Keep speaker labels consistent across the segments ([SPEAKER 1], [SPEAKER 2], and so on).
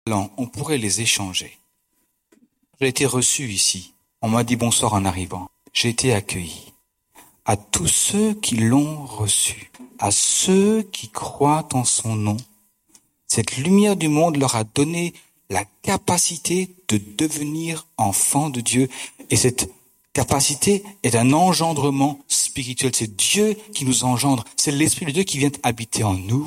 [SPEAKER 1] on pourrait les échanger. J'ai été reçu ici. On m'a dit bonsoir en arrivant. J'ai été accueilli. À tous ceux qui l'ont reçu, à ceux qui croient en son nom, cette lumière du monde leur a donné la capacité de devenir enfants de Dieu. Et cette capacité est un engendrement spirituel. C'est Dieu qui nous engendre. C'est l'Esprit de Dieu qui vient habiter en nous.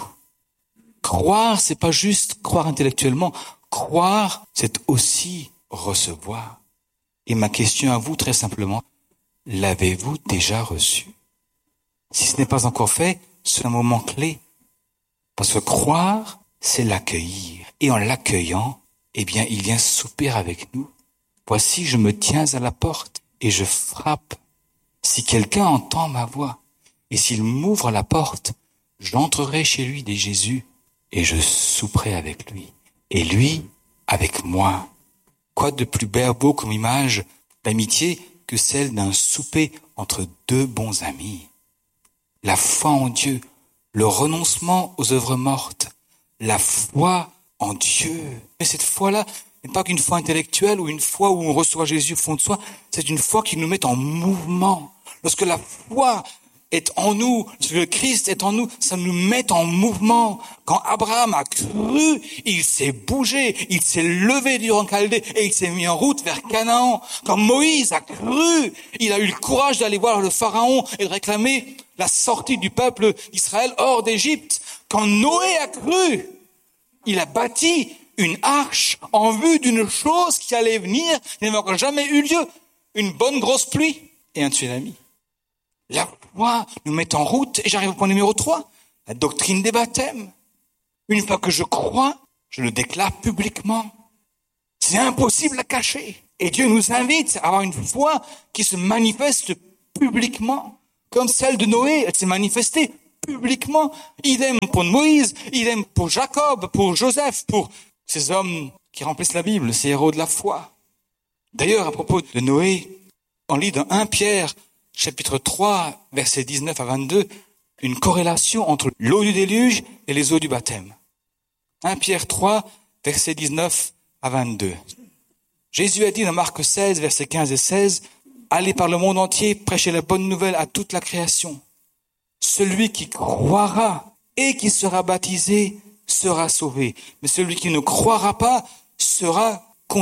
[SPEAKER 1] Croire, c'est pas juste croire intellectuellement. Croire, c'est aussi recevoir. Et ma question à vous, très simplement, l'avez-vous déjà reçu? Si ce n'est pas encore fait, c'est un moment clé. Parce que croire, c'est l'accueillir. Et en l'accueillant, eh bien, il vient souper avec nous. Voici, je me tiens à la porte et je frappe. Si quelqu'un entend ma voix et s'il m'ouvre la porte, j'entrerai chez lui, dit Jésus, et je souperai avec lui. Et lui, avec moi. Quoi de plus beau comme image d'amitié que celle d'un souper entre deux bons amis? La foi en Dieu, le renoncement aux œuvres mortes, la foi en Dieu. Mais cette foi-là n'est pas qu'une foi intellectuelle ou une foi où on reçoit Jésus au fond de soi. C'est une foi qui nous met en mouvement. Lorsque la foi est en nous, lorsque le Christ est en nous, ça nous met en mouvement. Quand Abraham a cru, il s'est bougé, il s'est levé du Chaldée et il s'est mis en route vers Canaan. Quand Moïse a cru, il a eu le courage d'aller voir le Pharaon et de réclamer la sortie du peuple d'Israël hors d'Égypte. Quand Noé a cru, il a bâti une arche en vue d'une chose qui allait venir, qui n'avait encore jamais eu lieu. Une bonne grosse pluie et un tsunami. La foi nous met en route, et j'arrive au point numéro 3, la doctrine des baptêmes. Une fois que je crois, je le déclare publiquement. C'est impossible à cacher. Et Dieu nous invite à avoir une foi qui se manifeste publiquement, comme celle de Noé, elle s'est manifestée publiquement. Idem pour Moïse, idem pour Jacob, pour Joseph, pour ces hommes qui remplissent la Bible, ces héros de la foi. D'ailleurs, à propos de Noé, on lit dans 1 Pierre, chapitre 3, versets 19 à 22, une corrélation entre l'eau du déluge et les eaux du baptême. 1 Pierre 3, versets 19 à 22. Jésus a dit dans Marc 16, versets 15 et 16, « Allez par le monde entier, prêchez la bonne nouvelle à toute la création. Celui qui croira et qui sera baptisé sera sauvé, mais celui qui ne croira pas sera condamné. »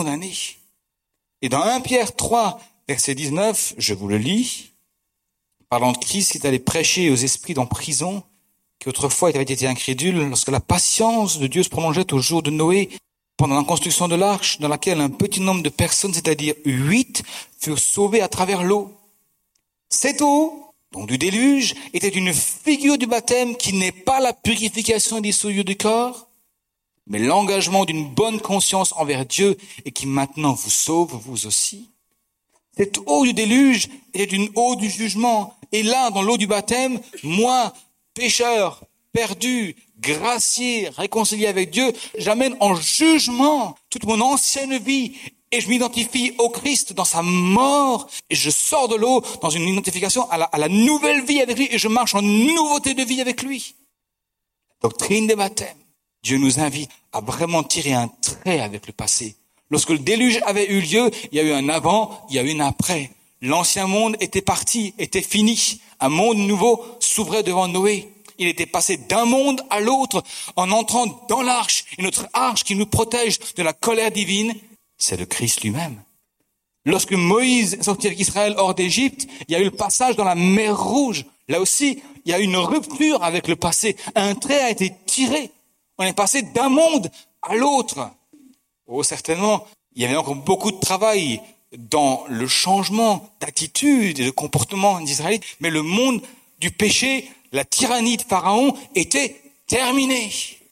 [SPEAKER 1] Et dans 1 Pierre 3, verset 19, je vous le lis, parlant de Christ qui est allé prêcher aux esprits en prison, qui autrefois avaient été incrédules, lorsque la patience de Dieu se prolongeait au jour de Noé, pendant la construction de l'arche, dans laquelle un petit nombre de personnes, c'est-à-dire 8, furent sauvées à travers l'eau. Cette eau, donc du déluge, était une figure du baptême qui n'est pas la purification des souillures du corps, mais l'engagement d'une bonne conscience envers Dieu et qui maintenant vous sauve, vous aussi. Cette eau du déluge était une eau du jugement. Et là, dans l'eau du baptême, moi, pécheur, perdu, gracié, réconcilié avec Dieu, j'amène en jugement toute mon ancienne vie et je m'identifie au Christ dans sa mort et je sors de l'eau dans une identification à la nouvelle vie avec lui et je marche en nouveauté de vie avec lui. Doctrine des baptêmes. Dieu nous invite à vraiment tirer un trait avec le passé. Lorsque le déluge avait eu lieu, il y a eu un avant, il y a eu un après. L'ancien monde était parti, était fini. Un monde nouveau s'ouvrait devant Noé. Il était passé d'un monde à l'autre en entrant dans l'arche. Et notre arche qui nous protège de la colère divine, c'est le Christ lui-même. Lorsque Moïse sortit avec Israël hors d'Égypte, il y a eu le passage dans la mer Rouge. Là aussi, il y a eu une rupture avec le passé. Un trait a été tiré. On est passé d'un monde à l'autre. Oh, certainement, il y avait encore beaucoup de travail dans le changement d'attitude et de comportement d'Israël, mais le monde du péché, la tyrannie de Pharaon était terminée.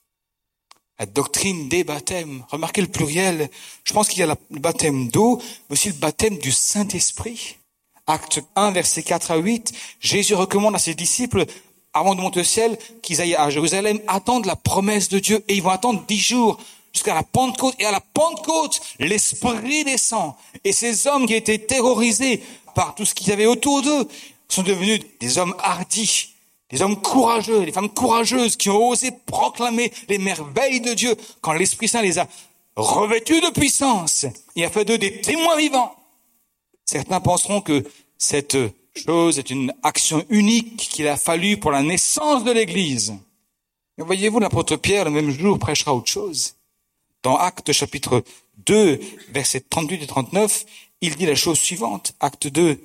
[SPEAKER 1] La doctrine des baptêmes, remarquez le pluriel, je pense qu'il y a le baptême d'eau, mais aussi le baptême du Saint-Esprit. Acte 1, versets 4 à 8, Jésus recommande à ses disciples, avant de monter au ciel, qu'ils aillent à Jérusalem attendre la promesse de Dieu, et ils vont attendre 10 jours. Jusqu'à la Pentecôte, et à la Pentecôte, l'Esprit descend. Et ces hommes qui étaient terrorisés par tout ce qu'il y avait autour d'eux sont devenus des hommes hardis, des hommes courageux, des femmes courageuses qui ont osé proclamer les merveilles de Dieu quand l'Esprit Saint les a revêtus de puissance et a fait d'eux des témoins vivants. Certains penseront que cette chose est une action unique qu'il a fallu pour la naissance de l'Église. Mais voyez-vous, l'apôtre Pierre, le même jour, prêchera autre chose. Dans Actes chapitre 2, versets 38 et 39, il dit la chose suivante. Actes 2,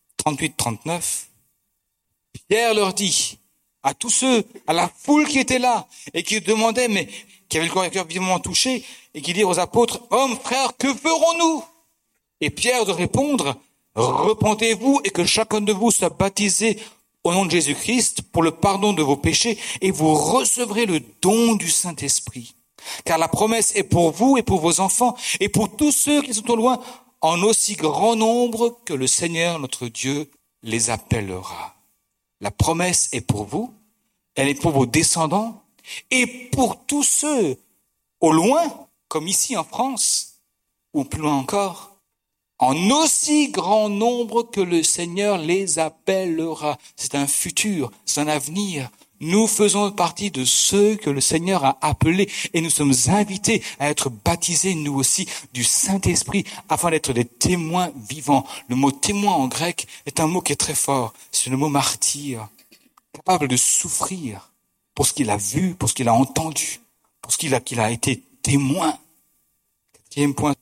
[SPEAKER 1] 38-39. Pierre leur dit à tous ceux, à la foule qui était là et qui demandaient, mais qui avaient le cœur vivement touché, et qui dirent aux apôtres, hommes, frères, que ferons-nous? Et Pierre de répondre, repentez-vous et que chacun de vous soit baptisé au nom de Jésus-Christ pour le pardon de vos péchés et vous recevrez le don du Saint-Esprit. Car la promesse est pour vous et pour vos enfants et pour tous ceux qui sont au loin, en aussi grand nombre que le Seigneur notre Dieu les appellera. La promesse est pour vous, elle est pour vos descendants et pour tous ceux au loin, comme ici en France, ou plus loin encore, en aussi grand nombre que le Seigneur les appellera. C'est un futur, c'est un avenir. Nous faisons partie de ceux que le Seigneur a appelés et nous sommes invités à être baptisés, nous aussi, du Saint-Esprit afin d'être des témoins vivants. Le mot témoin en grec est un mot qui est très fort. C'est le mot martyr, capable de souffrir pour ce qu'il a vu, pour ce qu'il a entendu, pour ce qu'il a été témoin. Quatrième point,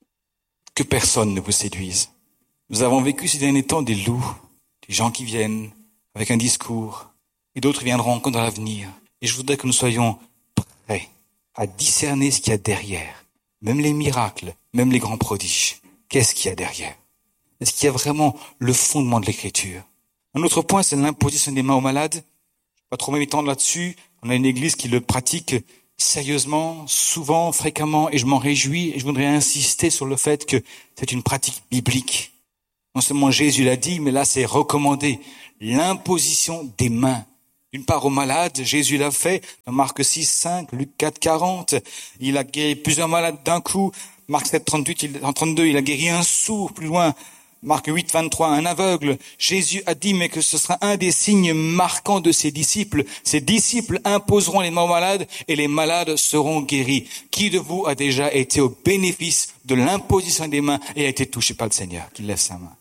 [SPEAKER 1] que personne ne vous séduise. Nous avons vécu ces derniers temps des loups, des gens qui viennent avec un discours, et d'autres viendront encore dans l'avenir. Et je voudrais que nous soyons prêts à discerner ce qu'il y a derrière. Même les miracles, même les grands prodiges. Qu'est-ce qu'il y a derrière? Est-ce qu'il y a vraiment le fondement de l'Écriture? Un autre point, c'est l'imposition des mains aux malades. Je ne vais pas trop m'étendre là-dessus. On a une église qui le pratique sérieusement, souvent, fréquemment, et je m'en réjouis. Et je voudrais insister sur le fait que c'est une pratique biblique. Non seulement Jésus l'a dit, mais là c'est recommandé. L'imposition des mains. D'une part aux malades, Jésus l'a fait, dans Marc 6, 5, Luc 4, 40. Il a guéri plusieurs malades d'un coup. Marc 7, 32, il a guéri un sourd. Plus loin, Marc 8, 23, un aveugle. Jésus a dit, mais que ce sera un des signes marquants de ses disciples. Ses disciples imposeront les mains aux malades et les malades seront guéris. Qui de vous a déjà été au bénéfice de l'imposition des mains et a été touché par le Seigneur? Qu'il lève sa main.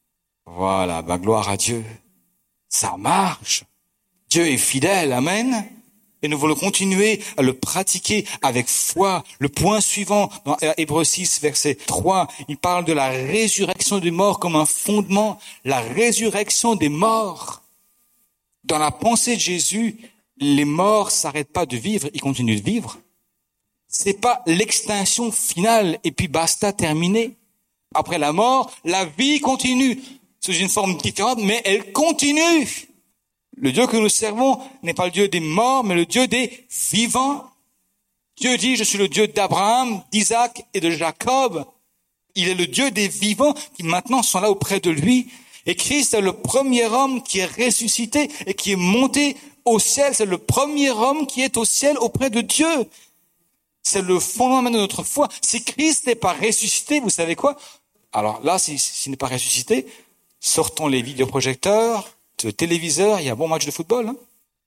[SPEAKER 1] Voilà, gloire à Dieu. Ça marche. Dieu est fidèle, amen. Et nous voulons continuer à le pratiquer avec foi. Le point suivant, dans Hébreux 6, verset 3, il parle de la résurrection des morts comme un fondement. La résurrection des morts. Dans la pensée de Jésus, les morts s'arrêtent pas de vivre, ils continuent de vivre. C'est pas l'extinction finale et puis basta, terminé. Après la mort, la vie continue. Sous une forme différente, mais elle continue. Le Dieu que nous servons n'est pas le Dieu des morts, mais le Dieu des vivants. Dieu dit, je suis le Dieu d'Abraham, d'Isaac et de Jacob. Il est le Dieu des vivants qui maintenant sont là auprès de lui. Et Christ est le premier homme qui est ressuscité et qui est monté au ciel. C'est le premier homme qui est au ciel auprès de Dieu. C'est le fondement de notre foi. Si Christ n'est pas ressuscité, vous savez quoi? Alors là, s'il n'est pas ressuscité, sortons les vidéoprojecteurs, le téléviseur, il y a un bon match de football. Hein.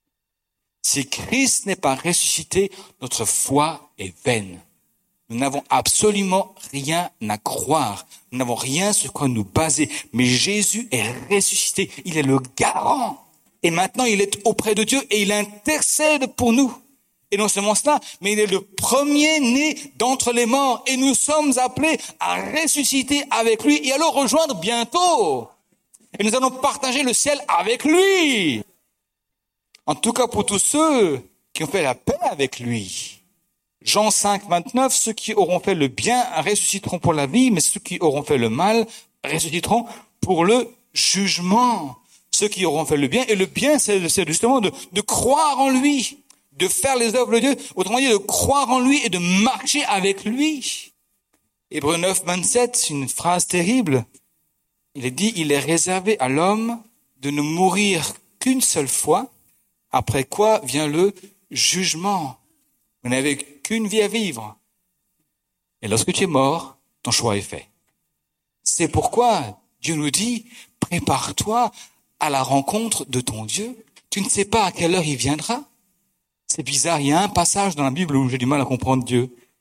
[SPEAKER 1] Si Christ n'est pas ressuscité, notre foi est vaine. Nous n'avons absolument rien à croire. Nous n'avons rien sur quoi nous baser. Mais Jésus est ressuscité. Il est le garant. Et maintenant, il est auprès de Dieu et il intercède pour nous. Et non seulement cela, mais il est le premier-né d'entre les morts. Et nous sommes appelés à ressusciter avec lui et à le rejoindre bientôt. Et nous allons partager le ciel avec lui. En tout cas pour tous ceux qui ont fait la paix avec lui. Jean 5, 29, ceux qui auront fait le bien ressusciteront pour la vie, mais ceux qui auront fait le mal ressusciteront pour le jugement. Ceux qui auront fait le bien, et le bien c'est justement de croire en lui, de faire les œuvres de Dieu, autrement dit de croire en lui et de marcher avec lui. Hébreux 9, 27, c'est une phrase terrible. Il est dit, il est réservé à l'homme de ne mourir qu'une seule fois, après quoi vient le jugement. Vous n'avez qu'une vie à vivre. Et lorsque tu es mort, ton choix est fait. C'est pourquoi Dieu nous dit, prépare-toi à la rencontre de ton Dieu. Tu ne sais pas à quelle heure il viendra. C'est bizarre, il y a un passage dans la Bible où j'ai du mal à comprendre Dieu.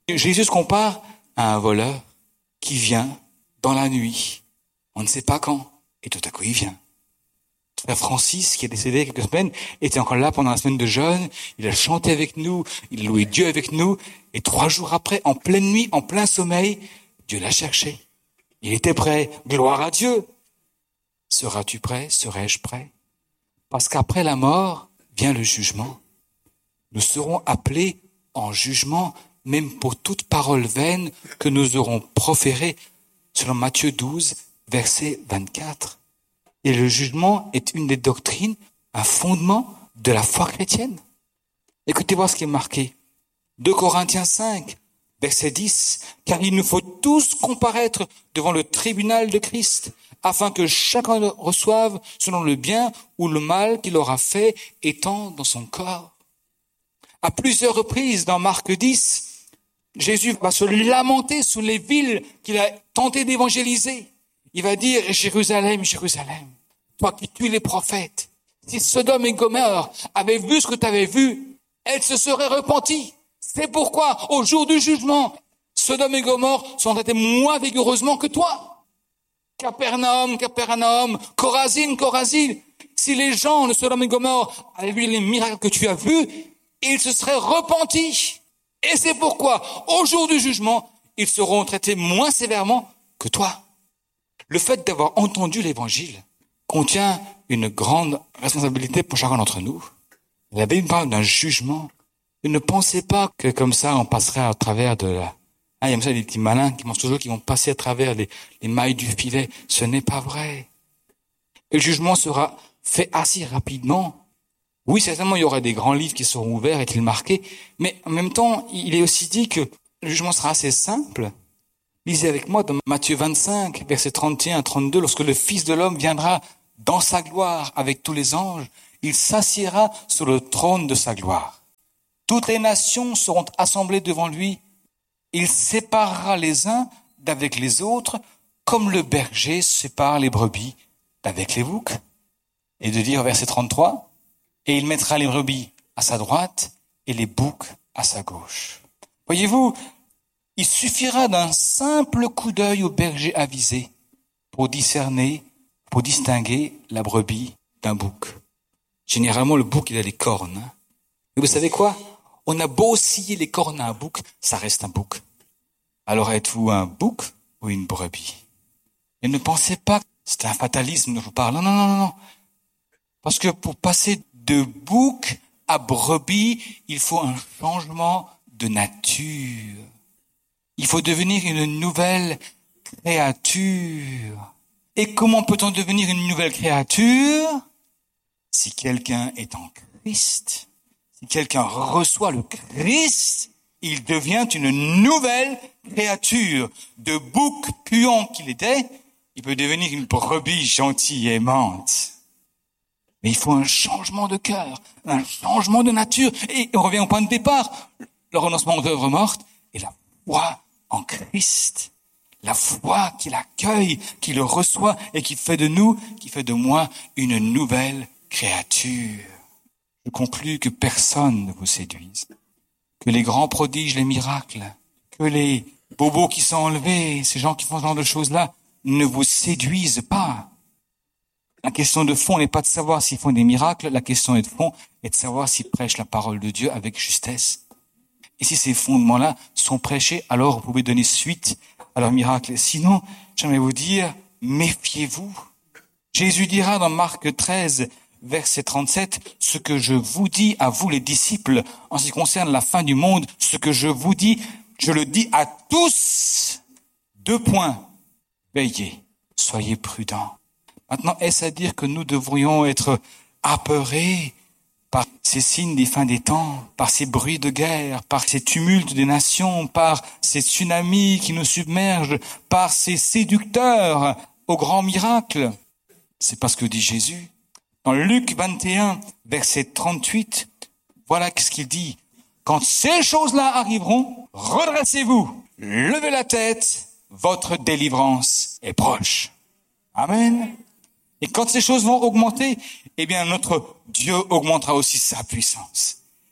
[SPEAKER 1] Jésus se compare à un voleur qui vient dans la nuit. On ne sait pas quand. Et tout à coup, il vient. Frère Francis, qui est décédé il y a quelques semaines, était encore là pendant la semaine de jeûne. Il a chanté avec nous, il a loué Dieu avec nous. Et 3 jours après, en pleine nuit, en plein sommeil, Dieu l'a cherché. Il était prêt. Gloire à Dieu. Seras-tu prêt? Serai-je prêt? Parce qu'après la mort vient le jugement. Nous serons appelés en jugement, même pour toute parole vaine que nous aurons proférée, selon Matthieu 12, verset 24. Et le jugement est une des doctrines, un fondement de la foi chrétienne. Écoutez voir ce qui est marqué. 2 Corinthiens 5, verset 10. Car il nous faut tous comparaître devant le tribunal de Christ, afin que chacun reçoive selon le bien ou le mal qu'il aura fait étant dans son corps. À plusieurs reprises dans Marc 10, Jésus va se lamenter sur les villes qu'il a tenté d'évangéliser. Il va dire, Jérusalem, Jérusalem, toi qui tues les prophètes, si Sodome et Gomorrhe avaient vu ce que tu avais vu, elles se seraient repenties. C'est pourquoi, au jour du jugement, Sodome et Gomorrhe sont traités moins vigoureusement que toi. Capernaum, Capernaum, Chorazine, Chorazine. Si les gens de Sodome et Gomorrhe avaient vu les miracles que tu as vus, ils se seraient repentis. Et c'est pourquoi, au jour du jugement, ils seront traités moins sévèrement que toi. Le fait d'avoir entendu l'évangile contient une grande responsabilité pour chacun d'entre nous. La Bible parle d'un jugement. Et ne pensez pas que comme ça, on passerait à travers de la... il y a des petits malins qui pensent toujours qu'ils vont passer à travers les mailles du filet. Ce n'est pas vrai. Et le jugement sera fait assez rapidement. Oui, certainement, il y aura des grands livres qui seront ouverts, est-il marqué, mais en même temps, il est aussi dit que le jugement sera assez simple. Lisez avec moi dans Matthieu 25, versets 31 à 32, lorsque le Fils de l'homme viendra dans sa gloire avec tous les anges, il s'assiera sur le trône de sa gloire. Toutes les nations seront assemblées devant lui. Il séparera les uns d'avec les autres, comme le berger sépare les brebis d'avec les boucs. Et de dire, verset 33, et il mettra les brebis à sa droite et les boucs à sa gauche. Voyez-vous, il suffira d'un simple coup d'œil au berger avisé pour discerner, pour distinguer la brebis d'un bouc. Généralement, le bouc, il a les cornes. Mais vous savez quoi? On a beau scier les cornes à un bouc, ça reste un bouc. Alors êtes-vous un bouc ou une brebis? Et ne pensez pas que c'est un fatalisme dont je vous parle. Non, non, non, non. Parce que pour passer de bouc à brebis, il faut un changement de nature. Il faut devenir une nouvelle créature. Et comment peut-on devenir une nouvelle créature? Si quelqu'un est en Christ, si quelqu'un reçoit le Christ, il devient une nouvelle créature. De bouc puant qu'il était, il peut devenir une brebis gentille et aimante. Mais il faut un changement de cœur, un changement de nature. Et on revient au point de départ, le renoncement aux œuvres mortes et la foi en Christ. La foi qui l'accueille, qui le reçoit et qui fait de nous, qui fait de moi une nouvelle créature. Je conclus que personne ne vous séduise, que les grands prodiges, les miracles, que les bobos qui sont enlevés, ces gens qui font ce genre de choses-là, ne vous séduisent pas. La question de fond n'est pas de savoir s'ils font des miracles, la question de fond est de savoir s'ils prêchent la parole de Dieu avec justesse. Et si ces fondements-là sont prêchés, alors vous pouvez donner suite à leurs miracles. Sinon, j'aimerais vous dire, méfiez-vous. Jésus dira dans Marc 13, verset 37, ce que je vous dis à vous les disciples, en ce qui concerne la fin du monde, ce que je vous dis, je le dis à tous. 2 points. Veillez, soyez prudents. Maintenant, est-ce à dire que nous devrions être apeurés par ces signes des fins des temps, par ces bruits de guerre, par ces tumultes des nations, par ces tsunamis qui nous submergent, par ces séducteurs aux grands miracles? C'est pas ce que dit Jésus. Dans Luc 21, verset 38, voilà ce qu'il dit. Quand ces choses-là arriveront, redressez-vous, levez la tête, votre délivrance est proche. Amen. Et quand ces choses vont augmenter, eh bien notre Dieu augmentera aussi sa puissance.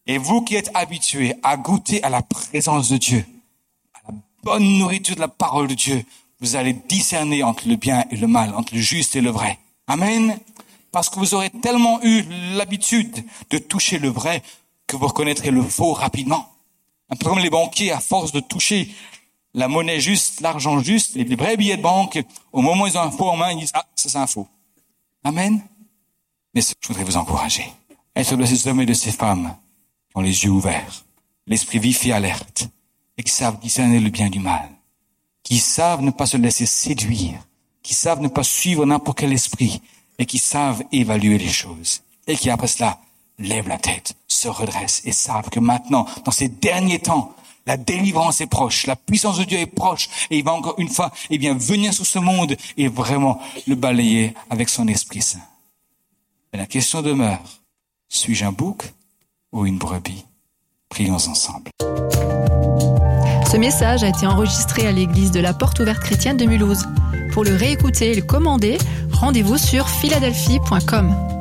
[SPEAKER 1] Et vous qui êtes habitués à goûter à la présence de Dieu, à la bonne nourriture de la parole de Dieu, vous allez discerner entre le bien et le mal, entre le juste et le vrai. Amen. Parce que vous aurez tellement eu l'habitude de toucher le vrai que vous reconnaîtrez le faux rapidement. Un peu comme les banquiers, à force de toucher la monnaie juste, l'argent juste, les vrais billets de banque, au moment où ils ont un faux en main, ils disent « Ah, ça c'est un faux ». Amen. Mais je voudrais vous encourager. Être de ces hommes et de ces femmes qui ont les yeux ouverts, l'esprit vif et alerte, et qui savent discerner le bien du mal, qui savent ne pas se laisser séduire, qui savent ne pas suivre n'importe quel esprit, et qui savent évaluer les choses, et qui après cela lèvent la tête, se redressent et savent que maintenant, dans ces derniers temps, la délivrance est proche, la puissance de Dieu est proche, et il va encore une fois, venir sur ce monde et vraiment le balayer avec son Esprit Saint. Mais la question demeure, suis-je un bouc ou une brebis? Prions ensemble.
[SPEAKER 2] Ce message a été enregistré à l'église de la Porte Ouverte Chrétienne de Mulhouse. Pour le réécouter et le commander, rendez-vous sur philadelphie.com.